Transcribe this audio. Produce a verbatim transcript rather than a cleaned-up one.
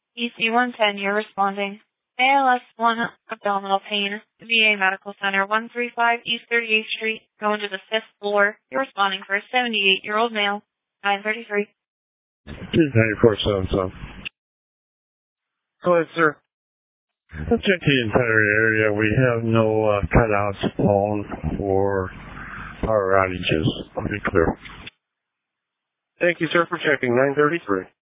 E C one ten, you're responding. A L S one, abdominal pain, V A Medical Center, one thirty-five East thirty-eighth Street, going to the fifth floor. You're responding for a seventy-eight-year-old male, nine thirty-three. ninety-four seven seven. Go ahead, sir. Let's check the entire area. We have no uh, cutouts phone for power outages. I'll be clear. Thank you, sir, for checking. nine thirty-three.